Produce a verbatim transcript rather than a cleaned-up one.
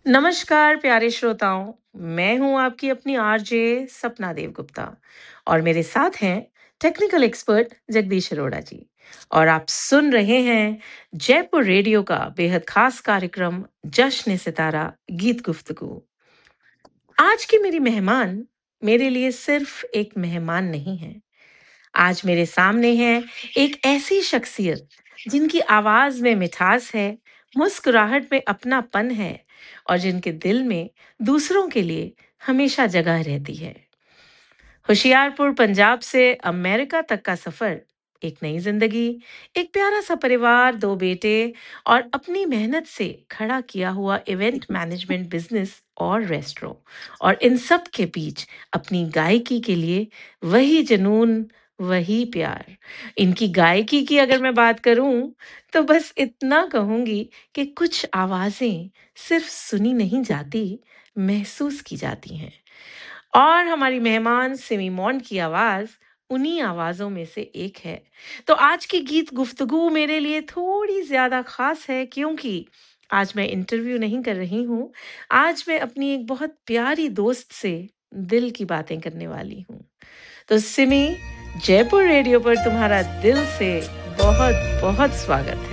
नमस्कार प्यारे श्रोताओं, मैं हूं आपकी अपनी आरजे सपना देव गुप्ता और मेरे साथ हैं टेक्निकल एक्सपर्ट जगदीश अरोड़ा जी। और आप सुन रहे हैं जयपुर रेडियो का बेहद खास कार्यक्रम जश्न सितारा गीत गुफ्तगू। आज की मेरी मेहमान मेरे लिए सिर्फ एक मेहमान नहीं है। आज मेरे सामने है एक ऐसी शख्सियत जिनकी आवाज में मिठास है, मुस्कुराहट में अपनापन है और जिनके दिल में दूसरों के लिए हमेशा जगह रहती है। होशियारपुर पंजाब से अमेरिका तक का सफर, एक नई जिंदगी, एक प्यारा सा परिवार, दो बेटे और अपनी मेहनत से खड़ा किया हुआ इवेंट मैनेजमेंट बिजनेस और रेस्टोरेंट, और इन सब के बीच अपनी गायकी के लिए वही जुनून, वही प्यार। इनकी गायकी की अगर मैं बात करूं तो बस इतना कहूंगी कि कुछ आवाजें सिर्फ सुनी नहीं जाती, महसूस की जाती हैं। और हमारी मेहमान सिमी मॉन की आवाज उन्हीं आवाजों में से एक है। तो आज की गीत गुफ्तगू मेरे लिए थोड़ी ज्यादा खास है, क्योंकि आज मैं इंटरव्यू नहीं कर रही हूँ। आज मैं अपनी एक बहुत प्यारी दोस्त से दिल की बातें करने वाली हूँ। तो सिमी, जयपुर रेडियो पर तुम्हारा दिल से बहुत बहुत स्वागत है।